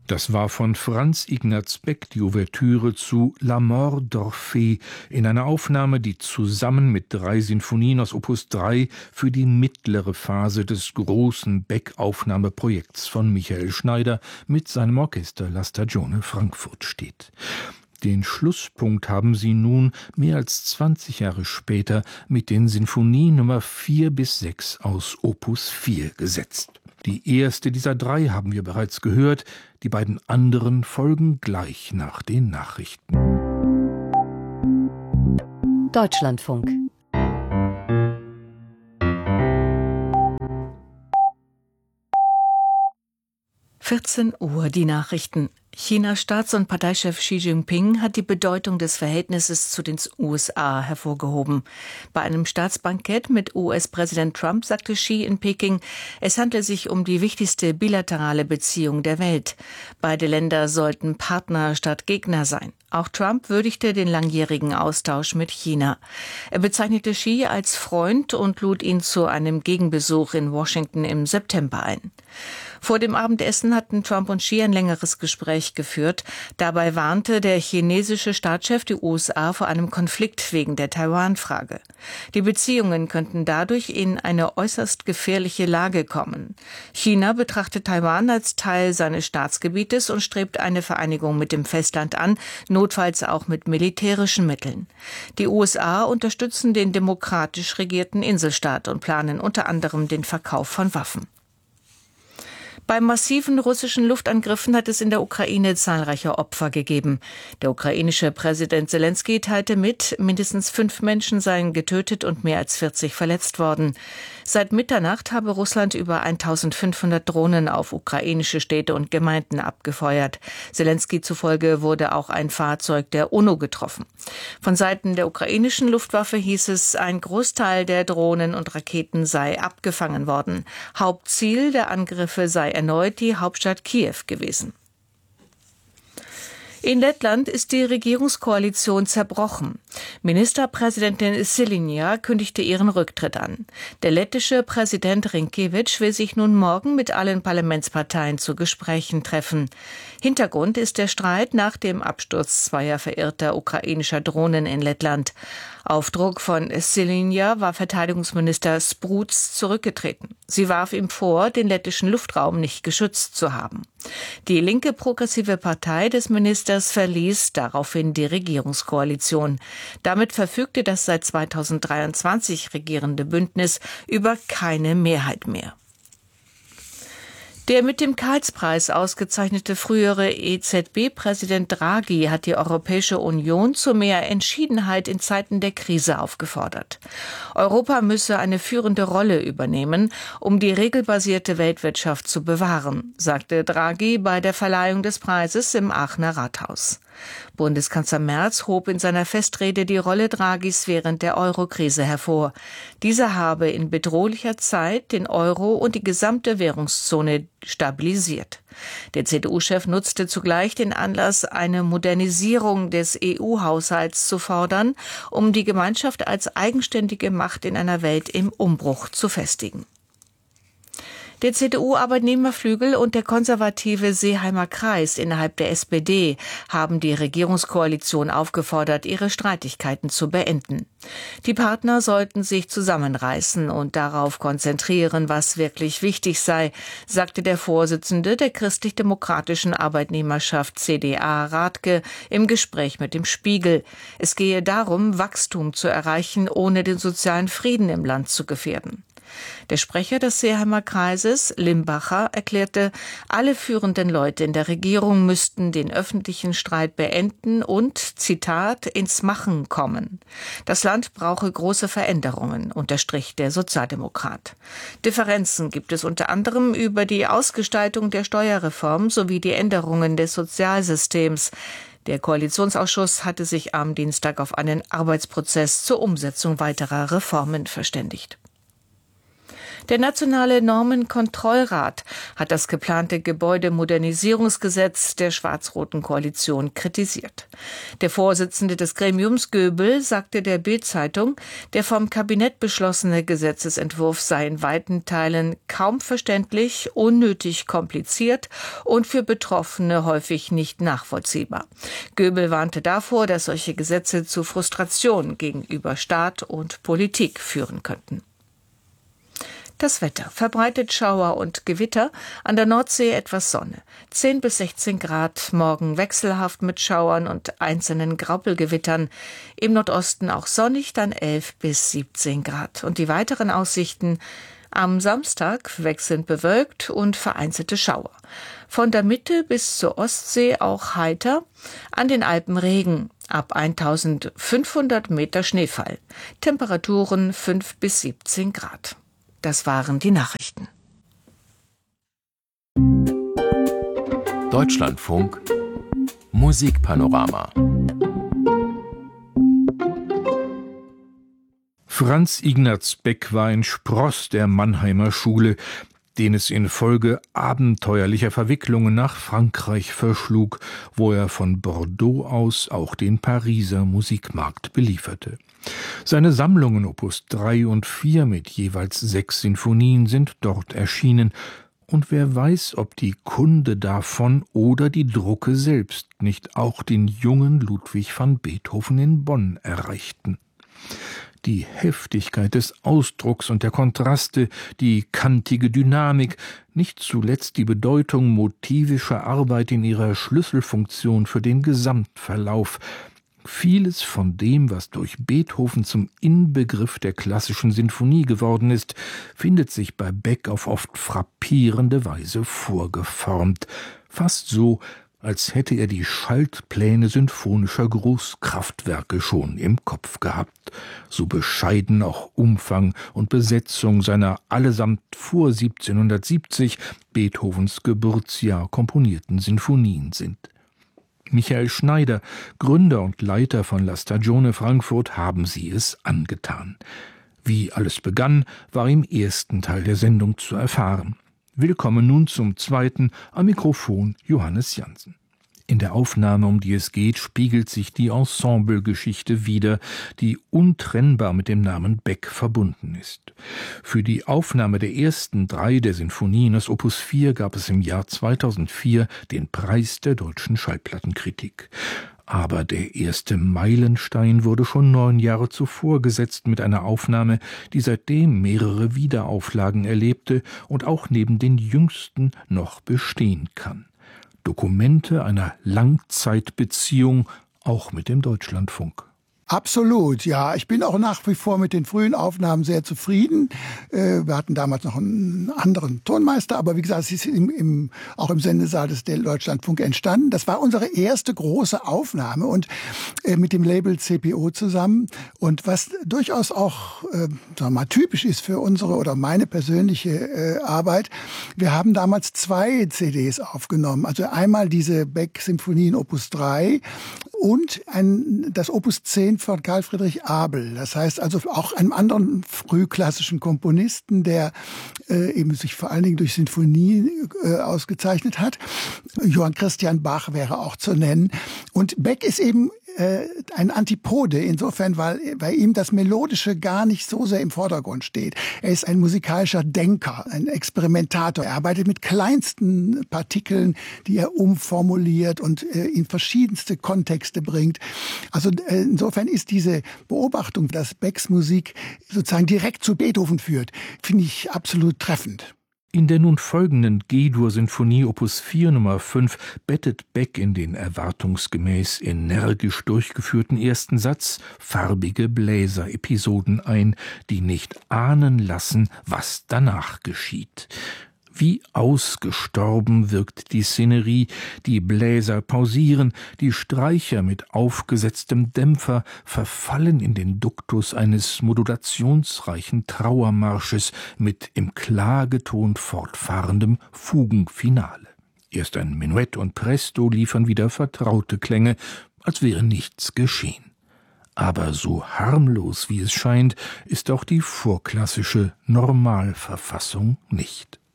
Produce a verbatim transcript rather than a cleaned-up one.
Das war von Franz Ignaz Beck die Ouvertüre zu La Mort d'Orphée in einer Aufnahme, die zusammen mit drei Sinfonien aus Opus drei für die mittlere Phase des großen Beck-Aufnahmeprojekts von Michael Schneider mit seinem Orchester La Stagione Frankfurt steht. Den Schlusspunkt haben sie nun mehr als zwanzig Jahre später mit den Sinfonien Nummer vier bis sechs aus Opus vier gesetzt. Die erste dieser drei haben wir bereits gehört, die beiden anderen folgen gleich nach den Nachrichten. Deutschlandfunk. vierzehn Uhr, die Nachrichten. Chinas Staats- und Parteichef Xi Jinping hat die Bedeutung des Verhältnisses zu den U S A hervorgehoben. Bei einem Staatsbankett mit U S-Präsident Trump sagte Xi in Peking, es handle sich um die wichtigste bilaterale Beziehung der Welt. Beide Länder sollten Partner statt Gegner sein. Auch Trump würdigte den langjährigen Austausch mit China. Er bezeichnete Xi als Freund und lud ihn zu einem Gegenbesuch in Washington im September ein. Vor dem Abendessen hatten Trump und Xi ein längeres Gespräch geführt. Dabei warnte der chinesische Staatschef die U S A vor einem Konflikt wegen der Taiwan-Frage. Die Beziehungen könnten dadurch in eine äußerst gefährliche Lage kommen. China betrachtet Taiwan als Teil seines Staatsgebietes und strebt eine Vereinigung mit dem Festland an, notfalls auch mit militärischen Mitteln. Die U S A unterstützen den demokratisch regierten Inselstaat und planen unter anderem den Verkauf von Waffen. Bei massiven russischen Luftangriffen hat es in der Ukraine zahlreiche Opfer gegeben. Der ukrainische Präsident Selenskyj teilte mit, mindestens fünf Menschen seien getötet und mehr als vierzig verletzt worden. Seit Mitternacht habe Russland über eintausendfünfhundert Drohnen auf ukrainische Städte und Gemeinden abgefeuert. Selenskyj zufolge wurde auch ein Fahrzeug der UNO getroffen. Von Seiten der ukrainischen Luftwaffe hieß es, ein Großteil der Drohnen und Raketen sei abgefangen worden. Hauptziel der Angriffe sei erneut die Hauptstadt Kiew gewesen. In Lettland ist die Regierungskoalition zerbrochen. Ministerpräsidentin Šilinja kündigte ihren Rücktritt an. Der lettische Präsident Rinkevič will sich nun morgen mit allen Parlamentsparteien zu Gesprächen treffen. Hintergrund ist der Streit nach dem Absturz zweier verirrter ukrainischer Drohnen in Lettland. Auf Druck von Šilinja war Verteidigungsminister Spruds zurückgetreten. Sie warf ihm vor, den lettischen Luftraum nicht geschützt zu haben. Die linke progressive Partei des Ministers verließ daraufhin die Regierungskoalition. Damit verfügte das seit zweitausenddreiundzwanzig regierende Bündnis über keine Mehrheit mehr. Der mit dem Karlspreis ausgezeichnete frühere E Z B-Präsident Draghi hat die Europäische Union zu mehr Entschiedenheit in Zeiten der Krise aufgefordert. Europa müsse eine führende Rolle übernehmen, um die regelbasierte Weltwirtschaft zu bewahren, sagte Draghi bei der Verleihung des Preises im Aachener Rathaus. Bundeskanzler Merz hob in seiner Festrede die Rolle Draghis während der Euro-Krise hervor. Dieser habe in bedrohlicher Zeit den Euro und die gesamte Währungszone stabilisiert. Der C D U-Chef nutzte zugleich den Anlass, eine Modernisierung des E U-Haushalts zu fordern, um die Gemeinschaft als eigenständige Macht in einer Welt im Umbruch zu festigen. Der C D U-Arbeitnehmerflügel und der konservative Seeheimer Kreis innerhalb der S P D haben die Regierungskoalition aufgefordert, ihre Streitigkeiten zu beenden. Die Partner sollten sich zusammenreißen und darauf konzentrieren, was wirklich wichtig sei, sagte der Vorsitzende der christlich-demokratischen Arbeitnehmerschaft C D A Rathke im Gespräch mit dem Spiegel. Es gehe darum, Wachstum zu erreichen, ohne den sozialen Frieden im Land zu gefährden. Der Sprecher des Seeheimer Kreises, Limbacher, erklärte, alle führenden Leute in der Regierung müssten den öffentlichen Streit beenden und, Zitat, ins Machen kommen. Das Land brauche große Veränderungen, unterstrich der Sozialdemokrat. Differenzen gibt es unter anderem über die Ausgestaltung der Steuerreform sowie die Änderungen des Sozialsystems. Der Koalitionsausschuss hatte sich am Dienstag auf einen Arbeitsprozess zur Umsetzung weiterer Reformen verständigt. Der Nationale Normenkontrollrat hat das geplante Gebäudemodernisierungsgesetz der schwarz-roten Koalition kritisiert. Der Vorsitzende des Gremiums Göbel sagte der Bild-Zeitung, der vom Kabinett beschlossene Gesetzesentwurf sei in weiten Teilen kaum verständlich, unnötig kompliziert und für Betroffene häufig nicht nachvollziehbar. Göbel warnte davor, dass solche Gesetze zu Frustration gegenüber Staat und Politik führen könnten. Das Wetter: verbreitet Schauer und Gewitter, an der Nordsee etwas Sonne. zehn bis sechzehn Grad, morgen wechselhaft mit Schauern und einzelnen Graupelgewittern. Im Nordosten auch sonnig, dann elf bis siebzehn Grad. Und die weiteren Aussichten: am Samstag wechselnd bewölkt und vereinzelte Schauer. Von der Mitte bis zur Ostsee auch heiter, an den Alpen Regen. Ab eintausendfünfhundert Meter Schneefall. Temperaturen fünf bis siebzehn Grad. Das waren die Nachrichten. Deutschlandfunk Musikpanorama. Franz Ignaz Beck war ein Spross der Mannheimer Schule, den es infolge abenteuerlicher Verwicklungen nach Frankreich verschlug, wo er von Bordeaux aus auch den Pariser Musikmarkt belieferte. Seine Sammlungen Opus drei und vier mit jeweils sechs Sinfonien sind dort erschienen, und wer weiß, ob die Kunde davon oder die Drucke selbst nicht auch den jungen Ludwig van Beethoven in Bonn erreichten. Die Heftigkeit des Ausdrucks und der Kontraste, die kantige Dynamik, nicht zuletzt die Bedeutung motivischer Arbeit in ihrer Schlüsselfunktion für den Gesamtverlauf, vieles von dem, was durch Beethoven zum Inbegriff der klassischen Sinfonie geworden ist, findet sich bei Beck auf oft frappierende Weise vorgeformt, fast so, als hätte er die Schaltpläne symphonischer Großkraftwerke schon im Kopf gehabt, so bescheiden auch Umfang und Besetzung seiner allesamt vor siebzehnhundertsiebzig, Beethovens Geburtsjahr, komponierten Sinfonien sind. Michael Schneider, Gründer und Leiter von La Stagione Frankfurt, haben sie es angetan. Wie alles begann, war im ersten Teil der Sendung zu erfahren. Willkommen nun zum zweiten, am Mikrofon Johannes Jansen. In der Aufnahme, um die es geht, spiegelt sich die Ensemblegeschichte wider, die untrennbar mit dem Namen Beck verbunden ist. Für die Aufnahme der ersten drei der Sinfonien aus Opus vier gab es im Jahr zweitausendvier den Preis der deutschen Schallplattenkritik. Aber der erste Meilenstein wurde schon neun Jahre zuvor gesetzt mit einer Aufnahme, die seitdem mehrere Wiederauflagen erlebte und auch neben den jüngsten noch bestehen kann. Dokumente einer Langzeitbeziehung, auch mit dem Deutschlandfunk. Absolut, ja. Ich bin auch nach wie vor mit den frühen Aufnahmen sehr zufrieden. Äh, wir hatten damals noch einen anderen Tonmeister, aber wie gesagt, es ist im, im, auch im Sendesaal des Deutschlandfunk entstanden. Das war unsere erste große Aufnahme und äh, mit dem Label C P O zusammen. Und was durchaus auch äh, sagen wir mal, typisch ist für unsere oder meine persönliche äh, Arbeit, wir haben damals zwei C Ds aufgenommen. Also einmal diese Beck-Symphonien Opus drei und ein, das Opus zehn von Karl Friedrich Abel. Das heißt also auch einem anderen frühklassischen Komponisten, der äh, eben sich vor allen Dingen durch Sinfonie äh, ausgezeichnet hat. Johann Christian Bach wäre auch zu nennen. Und Beck ist eben äh, ein Antipode insofern, weil bei ihm das Melodische gar nicht so sehr im Vordergrund steht. Er ist ein musikalischer Denker, ein Experimentator. Er arbeitet mit kleinsten Partikeln, die er umformuliert und äh, in verschiedenste Kontexte bringt. Also äh, insofern ist diese Beobachtung, dass Becks Musik sozusagen direkt zu Beethoven führt, finde ich absolut treffend. In der nun folgenden G-Dur-Sinfonie Opus vier Nummer fünf bettet Beck in den erwartungsgemäß energisch durchgeführten ersten Satz farbige Bläser-Episoden ein, die nicht ahnen lassen, was danach geschieht. Wie ausgestorben wirkt die Szenerie, die Bläser pausieren, die Streicher mit aufgesetztem Dämpfer verfallen in den Duktus eines modulationsreichen Trauermarsches mit im Klageton fortfahrendem Fugenfinale. Erst ein Menuett und Presto liefern wieder vertraute Klänge, als wäre nichts geschehen. Aber so harmlos, wie es scheint, ist auch die vorklassische Normalverfassung nicht.